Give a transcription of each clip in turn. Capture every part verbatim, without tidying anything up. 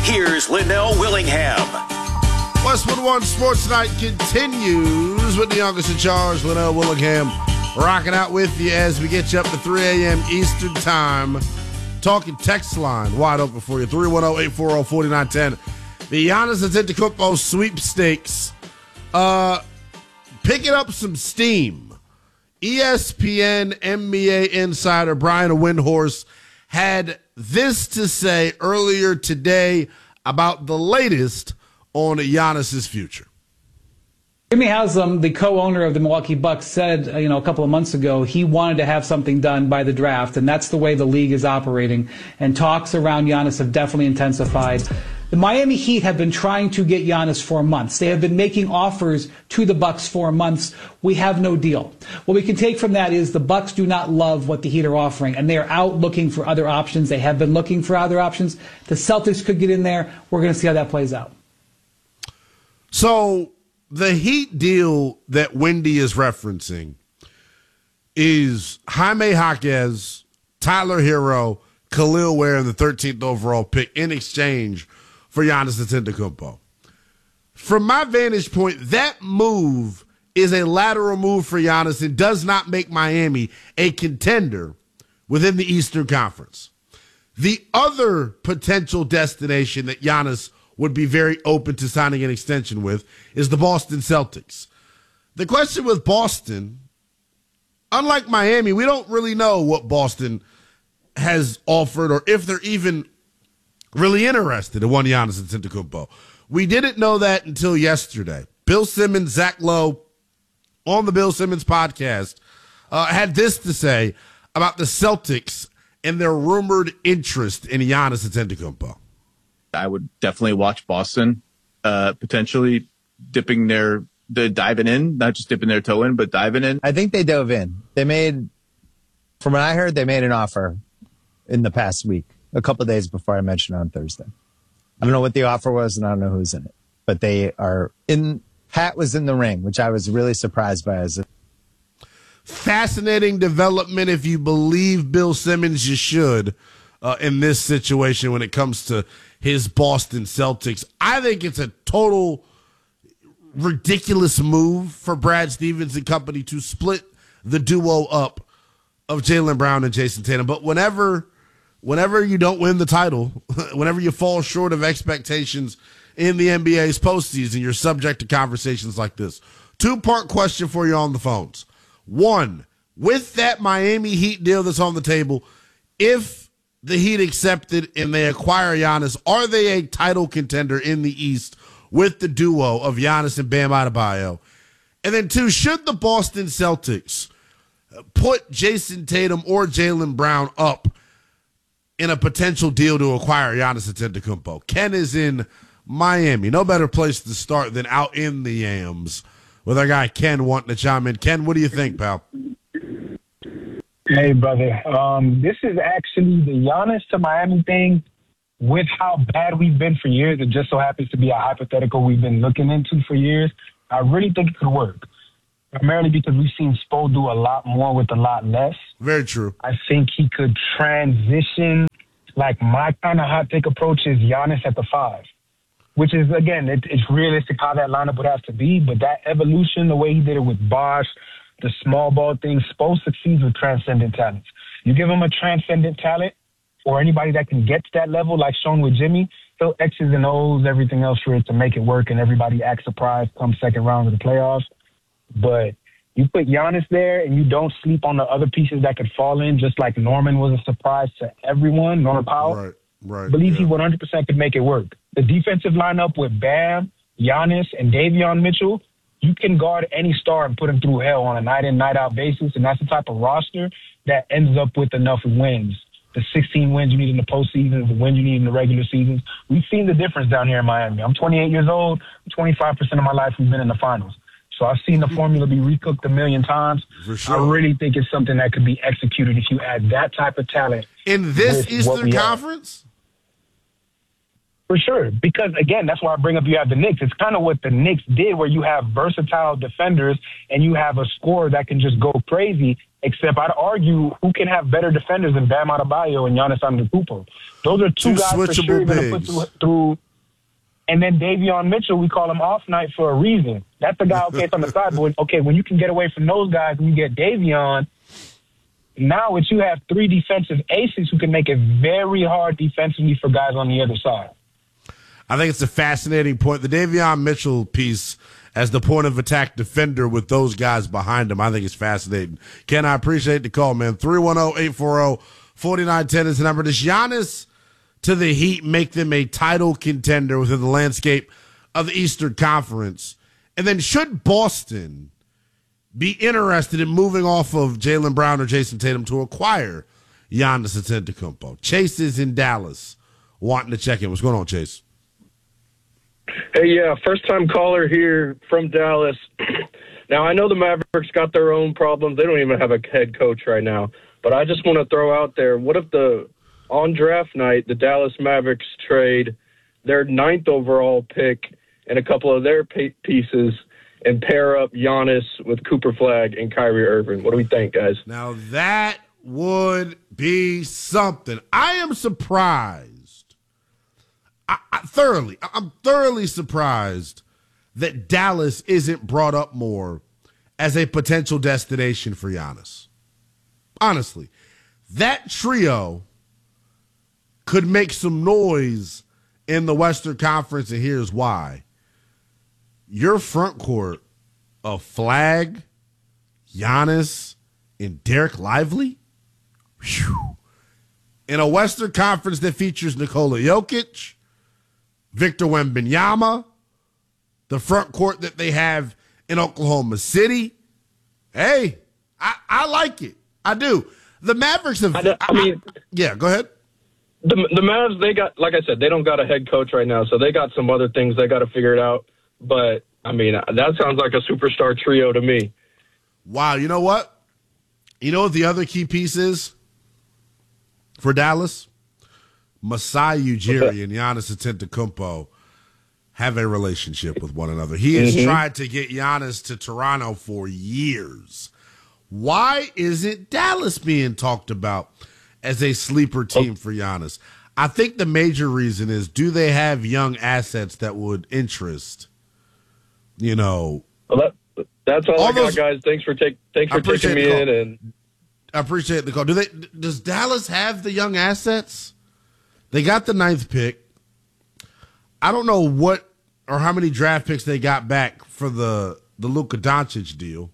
Here's Linnell Willingham. Westwood One Sports Night continues with the youngest in charge, Linnell Willingham, rocking out with you as we get you up to three a.m. Eastern Time. Talking text line wide open for you, three one zero, eight four zero, four nine one zero. The Giannis Antetokounmpo sweepstakes uh, picking up some steam. E S P N N B A insider Brian Windhorst had this to say earlier today about the latest on Giannis's future. Jimmy Haslam, the co-owner of the Milwaukee Bucks, said, you know, a couple of months ago he wanted to have something done by the draft, and that's the way the league is operating. And talks around Giannis have definitely intensified. The Miami Heat have been trying to get Giannis for months. They have been making offers to the Bucks for months. We have no deal. What we can take from that is the Bucks do not love what the Heat are offering, and they are out looking for other options. They have been looking for other options. The Celtics could get in there. We're going to see how that plays out. So the Heat deal that Wendy is referencing is Jaime Jaquez, Tyler Hero, Khalil Ware, and the thirteenth overall pick in exchange for Giannis Antetokounmpo. From my vantage point, that move is a lateral move for Giannis. It does not make Miami a contender within the Eastern Conference. The other potential destination that Giannis would be very open to signing an extension with is the Boston Celtics. The question with Boston, unlike Miami, we don't really know what Boston has offered or if they're even really interested in one Giannis Antetokounmpo. We didn't know that until yesterday. Bill Simmons, Zach Lowe, on the Bill Simmons podcast, uh, had this to say about the Celtics and their rumored interest in Giannis Antetokounmpo. I would definitely watch Boston, uh, potentially dipping their, the diving in, not just dipping their toe in, but diving in. I think they dove in. They made, from what I heard, they made an offer in the past week, a couple of days before I mentioned on Thursday. I don't know what the offer was and I don't know who's in it, but they are in, hat was in the ring, which I was really surprised by. As a fascinating development. If you believe Bill Simmons, you should, uh, in this situation when it comes to his Boston Celtics. I think it's a total ridiculous move for Brad Stevens and company to split the duo up of Jaylen Brown and Jason Tatum. But whenever, whenever you don't win the title, whenever you fall short of expectations in the N B A's postseason, you're subject to conversations like this. Two-part question for you on the phones. One, with that Miami Heat deal that's on the table, if the Heat accepted and they acquire Giannis, are they a title contender in the East with the duo of Giannis and Bam Adebayo? And then two, should the Boston Celtics put Jason Tatum or Jaylen Brown up in a potential deal to acquire Giannis Antetokounmpo? Ken is in Miami. No better place to start than out in the Yams with our guy Ken wanting to chime in. Ken, what do you think, pal? Hey, brother. Um, this is actually the Giannis to Miami thing with how bad we've been for years. It just so happens to be a hypothetical we've been looking into for years. I really think it could work, primarily because we've seen Spo do a lot more with a lot less. Very true. I think he could transition. Like, my kind of hot take approach is Giannis at the five, which is, again, it, it's realistic how that lineup would have to be, but that evolution, the way he did it with Bosh, the small ball thing, Spo succeeds with transcendent talents. You give him a transcendent talent or anybody that can get to that level, like shown with Jimmy, he'll X's and O's, everything else for it to make it work, and everybody acts surprised come second round of the playoffs. But you put Giannis there and you don't sleep on the other pieces that could fall in, just like Norman was a surprise to everyone, Norman Powell. Right, right. Believe yeah. he one hundred percent could make it work. The defensive lineup with Bam, Giannis, and Davion Mitchell, you can guard any star and put him through hell on a night-in, night-out basis, and that's the type of roster that ends up with enough wins. The sixteen wins you need in the postseason, the wins you need in the regular seasons. We've seen the difference down here in Miami. I'm twenty-eight years old. twenty-five percent of my life we've been in the finals. So I've seen the formula be recooked a million times. For sure. I really think it's something that could be executed if you add that type of talent. In this Eastern Conference? For sure. Because, again, that's why I bring up you have the Knicks. It's kind of what the Knicks did, where you have versatile defenders and you have a scorer that can just go crazy. Except I'd argue who can have better defenders than Bam Adebayo and Giannis Antetokounmpo. Those are two, Two guys for sure switchable going to put bigs. through, through. And then Davion Mitchell, we call him off night for a reason. That's the guy, okay, it's on the side, but okay, when you can get away from those guys and you get Davion, now it's you have three defensive aces who can make it very hard defensively for guys on the other side. I think it's a fascinating point. The Davion Mitchell piece as the point of attack defender with those guys behind him, I think it's fascinating. Ken, I appreciate the call, man. three one zero, eight four zero, four nine one zero is the number. Does Giannis to the Heat make them a title contender within the landscape of the Eastern Conference? And then should Boston be interested in moving off of Jaylen Brown or Jason Tatum to acquire Giannis Antetokounmpo? Chase is in Dallas wanting to check in. What's going on, Chase? Hey, yeah, first-time caller here from Dallas. Now, I know the Mavericks got their own problems. They don't even have a head coach right now. But I just want to throw out there, what if the on draft night, the Dallas Mavericks trade their ninth overall pick and a couple of their pieces and pair up Giannis with Cooper Flag and Kyrie Irving? What do we think, guys? Now, that would be something. I am surprised. I, I thoroughly, I'm thoroughly surprised that Dallas isn't brought up more as a potential destination for Giannis. Honestly, that trio could make some noise in the Western Conference, and here's why. Your front court of Flag, Giannis, and Derek Lively, whew, in a Western Conference that features Nikola Jokic, Victor Wembanyama, the front court that they have in Oklahoma City. Hey, I, I like it. I do. The Mavericks have. I, I mean, I, yeah, go ahead. The the Mavs, they got, like I said, they don't got a head coach right now, so they got some other things they got to figure it out. But I mean, that sounds like a superstar trio to me. Wow, you know what? You know what the other key piece is for Dallas? Masai Ujiri and Giannis Antetokounmpo have a relationship with one another. He has mm-hmm. tried to get Giannis to Toronto for years. Why isn't Dallas being talked about as a sleeper team for Giannis? I think the major reason is, do they have young assets that would interest, you know? Well, that, that's all, all I those, got, guys. Thanks for, take, thanks for taking me in. And I appreciate the call. Do they? Does Dallas have the young assets? They got the ninth pick. I don't know what or how many draft picks they got back for the, the Luka Doncic deal.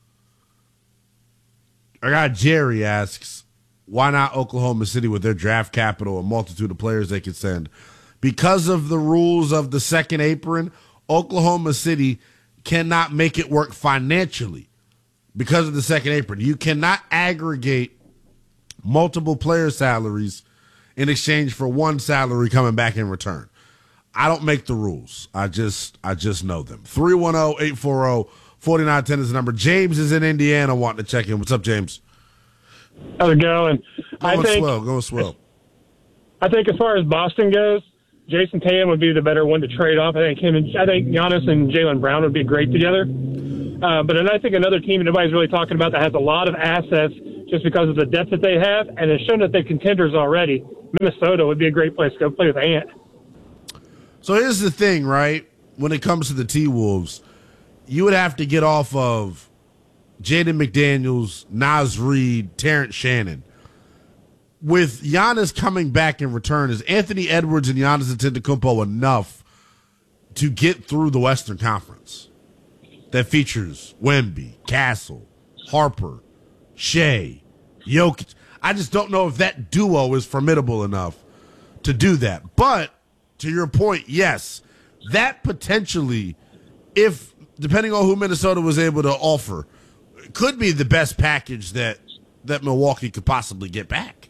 Our guy Jerry asks, why not Oklahoma City with their draft capital, a multitude of players they could send? Because of the rules of the second apron, Oklahoma City cannot make it work financially because of the second apron. You cannot aggregate multiple player salaries in exchange for one salary coming back in return. I don't make the rules. I just I just know them. three one zero, eight four zero, four nine one zero is the number. James is in Indiana wanting to check in. What's up, James? How's it going? I Going think, swell. Going swell. I think as far as Boston goes, Jason Tatum would be the better one to trade off. I think him and I think Giannis and Jaylen Brown would be great together. Uh, but then I think another team nobody's really talking about that has a lot of assets just because of the depth that they have, and has shown that they're contenders already. Minnesota would be a great place to go play with Ant. So here's the thing, right? When it comes to the T-Wolves, you would have to get off of Jaden McDaniels, Naz Reid, Terrence Shannon. With Giannis coming back in return, is Anthony Edwards and Giannis Antetokounmpo enough to get through the Western Conference that features Wemby, Castle, Harper, Shea, Jokic? I just don't know if that duo is formidable enough to do that. But to your point, yes, that potentially, if depending on who Minnesota was able to offer, could be the best package that that Milwaukee could possibly get back.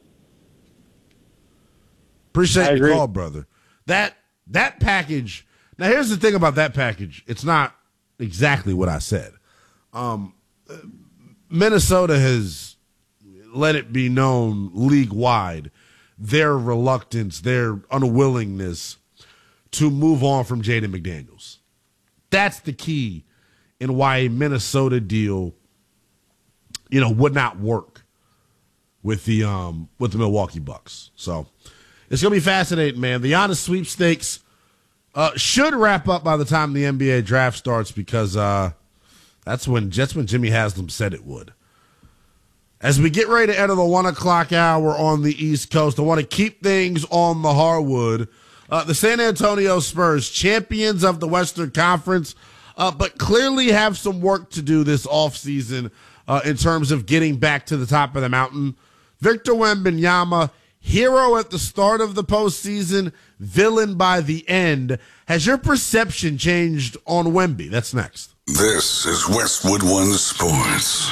Appreciate the call, brother. That that package. Now, here's the thing about that package. It's not exactly what I said. Um, Minnesota has let it be known league-wide their reluctance, their unwillingness to move on from Jaden McDaniels. That's the key in why a Minnesota deal, you know, would not work with the um with the Milwaukee Bucks. So it's gonna be fascinating, man. The Giannis sweepstakes uh, should wrap up by the time the N B A draft starts because uh, that's when that's when Jimmy Haslam said it would. As we get ready to enter the one o'clock hour on the East Coast, I want to keep things on the hardwood. Uh, the San Antonio Spurs, champions of the Western Conference, uh, but clearly have some work to do this offseason uh, in terms of getting back to the top of the mountain. Victor Wembanyama, hero at the start of the postseason, villain by the end. Has your perception changed on Wemby? That's next. This is Westwood One Sports.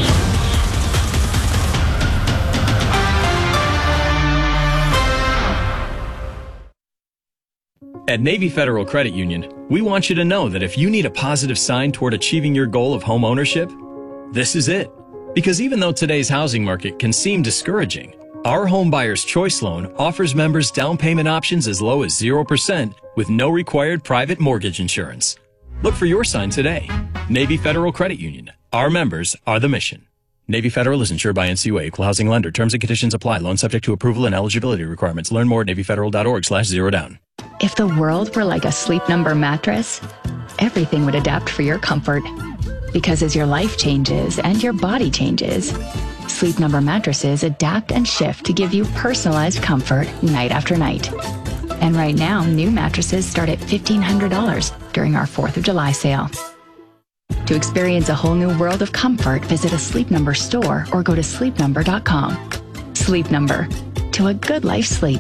At Navy Federal Credit Union, we want you to know that if you need a positive sign toward achieving your goal of home ownership, this is it. Because even though today's housing market can seem discouraging, our Home Buyer's Choice Loan offers members down payment options as low as zero percent with no required private mortgage insurance. Look for your sign today. Navy Federal Credit Union. Our members are the mission. Navy Federal is insured by N C U A, Equal Housing Lender. Terms and conditions apply. Loan subject to approval and eligibility requirements. Learn more at NavyFederal.org slash zero down. If the world were like a Sleep Number mattress, everything would adapt for your comfort. Because as your life changes and your body changes, Sleep Number mattresses adapt and shift to give you personalized comfort night after night. And right now, new mattresses start at fifteen hundred dollars during our fourth of July sale. To experience a whole new world of comfort, visit a Sleep Number store or go to sleep number dot com. Sleep Number. To a good life sleep.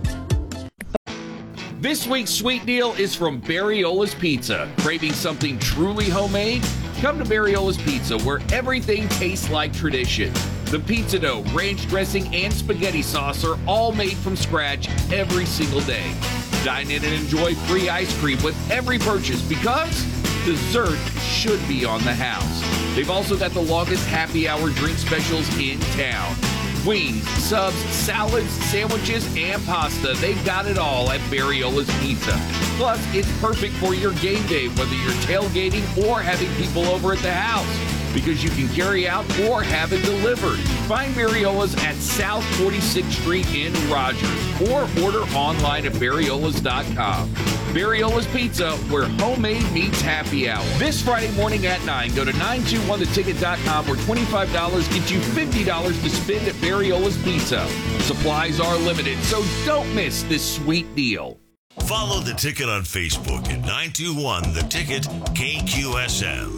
This week's sweet deal is from Barriola's Pizza. Craving something truly homemade? Come to Barriola's Pizza, where everything tastes like tradition. The pizza dough, ranch dressing, and spaghetti sauce are all made from scratch every single day. Dine in and enjoy free ice cream with every purchase because dessert should be on the house. They've also got the longest happy hour drink specials in town. Wings, subs, salads, sandwiches, and pasta. They've got it all at Barriola's Pizza. Plus, it's perfect for your game day, whether you're tailgating or having people over at the house, because you can carry out or have it delivered. Find Barriola's at South forty-sixth Street in Rogers or order online at barriolas dot com. Barriola's Pizza, where homemade meets happy hour. This Friday morning at nine, go to nine two one the ticket dot com where twenty-five dollars gets you fifty dollars to spend at Barriola's Pizza. Supplies are limited, so don't miss this sweet deal. Follow The Ticket on Facebook at nine two one the ticket K Q S M.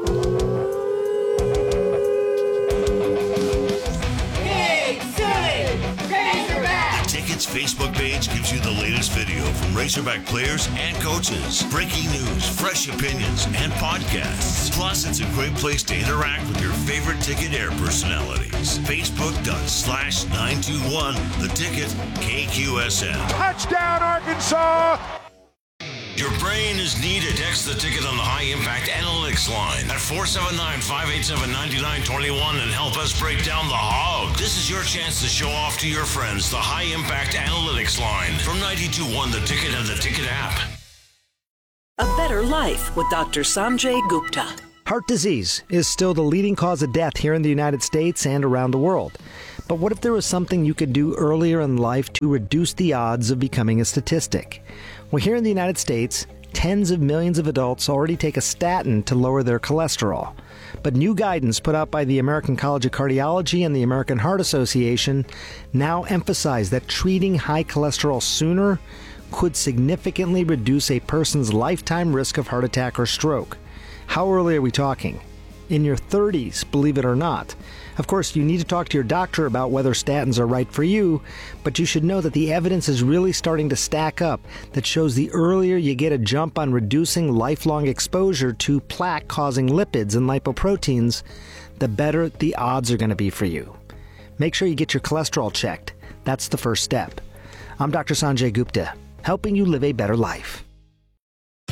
Ticket's Facebook page gives you the latest video from Razorback players and coaches, breaking news, fresh opinions, and podcasts. Plus, it's a great place to interact with your favorite Ticket Air personalities. Facebook.com slash 921 The Ticket K Q S M. Touchdown, Arkansas! Your brain is needed. Text The Ticket on the High Impact Analytics line at four seven nine, five eight seven, nine nine two one and help us break down the hog. This is your chance to show off to your friends the High Impact Analytics line from ninety-two point one The Ticket and The Ticket app. A better life with Doctor Sanjay Gupta. Heart disease is still the leading cause of death here in the United States and around the world. But what if there was something you could do earlier in life to reduce the odds of becoming a statistic? Well, here in the United States, tens of millions of adults already take a statin to lower their cholesterol. But new guidance put out by the American College of Cardiology and the American Heart Association now emphasize that treating high cholesterol sooner could significantly reduce a person's lifetime risk of heart attack or stroke. How early are we talking? In your thirties, believe it or not. Of course, you need to talk to your doctor about whether statins are right for you, but you should know that the evidence is really starting to stack up that shows the earlier you get a jump on reducing lifelong exposure to plaque-causing lipids and lipoproteins, the better the odds are going to be for you. Make sure you get your cholesterol checked. That's the first step. I'm Doctor Sanjay Gupta, helping you live a better life.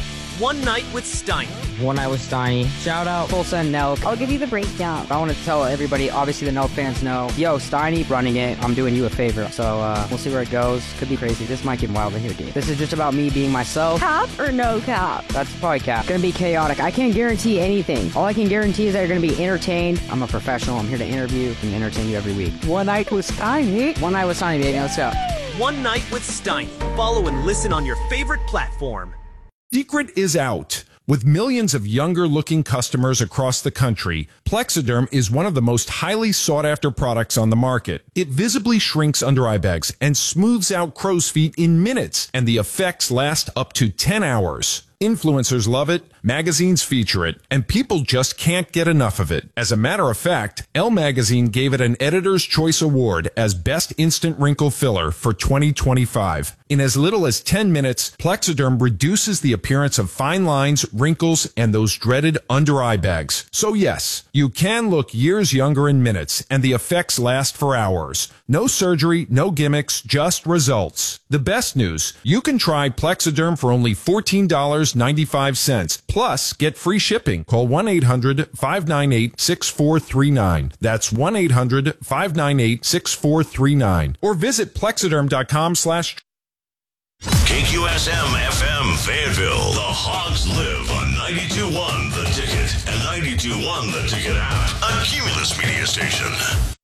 One Night with Steiny. One Night with Steiny. Shout out Full Send Nelk. I'll give you the breakdown. I want to tell everybody, obviously the Nelk fans know, yo, Steiny running it. I'm doing you a favor. So uh, we'll see where it goes. Could be crazy. This might get wild in here, dude. This is just about me being myself. Cap or no cap? That's probably cap. Gonna be chaotic. I can't guarantee anything. All I can guarantee is that you're gonna be entertained. I'm a professional. I'm here to interview and entertain you every week. One Night with Steiny. One Night with Steiny, baby. Let's go. One Night with Steiny. Follow and listen on your favorite platform. Secret is out. With millions of younger-looking customers across the country, Plexiderm is one of the most highly sought-after products on the market. It visibly shrinks under-eye bags and smooths out crow's feet in minutes, and the effects last up to ten hours. Influencers love it, magazines feature it, and people just can't get enough of it. As a matter of fact, Elle Magazine gave it an Editor's Choice Award as Best Instant Wrinkle Filler for twenty twenty-five. In as little as ten minutes, Plexiderm reduces the appearance of fine lines, wrinkles, and those dreaded under-eye bags. So yes, you can look years younger in minutes, and the effects last for hours. No surgery, no gimmicks, just results. The best news, you can try Plexiderm for only fourteen dollars and ninety-five cents. Plus, get free shipping. Call one eight hundred, five nine eight, six four three nine. That's one eight hundred, five nine eight, six four three nine. Or visit plexiderm.com slash... K Q S M F M Fayetteville. The Hogs live on ninety-two point one The Ticket and ninety-two point one The Ticket app. A Cumulus media station.